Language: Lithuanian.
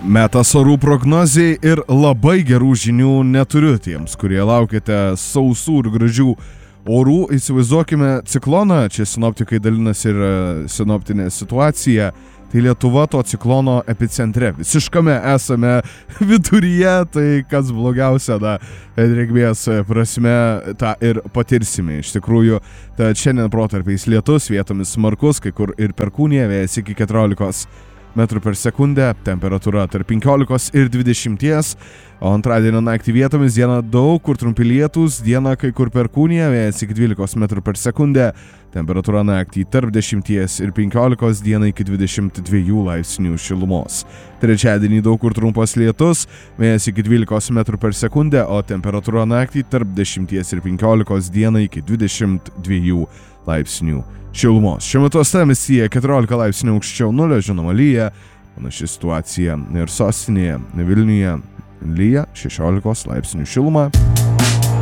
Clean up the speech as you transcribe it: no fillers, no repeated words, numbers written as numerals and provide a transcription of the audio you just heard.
Metas orų prognozijai ir labai gerų žinių neturiu tiems, kurie laukite sausų ir gražių orų. Įsivaizduokime cikloną, čia sinoptikai dalinasi ir sinoptinė situacija. Tai Lietuva to ciklono epicentre. Visiškame esame viduryje, tai kas blogiausia, drėgmės prasme, tą ir patirsime. Iš tikrųjų, šiandien protarpiais lietus, vietomis smarkus, kai kur ir perkūnija, vėjas iki 14 metrų per sekundę, temperatūra tarp 15 ir 20, o antradienio naktį vietomis dieną daug, kur trumpi lietūs, dieną kai kur perkūnija, vėjas iki 12 metrų per sekundę, temperatūra naktį tarp 10 ir 15, dieną iki 22 laipsnių šilumos. Trečiadienį daug kur trumpas lietus, vėjas iki 12 metrų per sekundę, o temperatūra naktį tarp 10 ir 15, dieną iki 22 laipsnių šilumos. Šiuo metu uostamiestyje 14 laipsnių aukščiau nulio, žinoma, lyja. Panaši situacija ir sostinėje Vilniuje lyja, 16 laipsnių šiluma.